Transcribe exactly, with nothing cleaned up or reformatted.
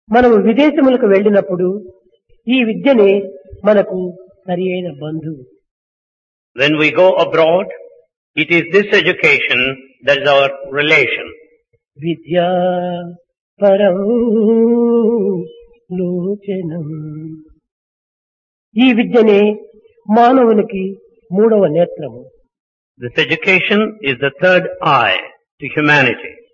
మనము విదేశములకు వెళ్ళినప్పుడు ఈ విద్యనే మనకు సరి అయిన బంధువు. When we go abroad, it is this education that is our relation. విద్యా పరం లోచనం. ఈ విద్యనే మానవునికి మూడవ నేత్రము. This education is the third eye to humanity.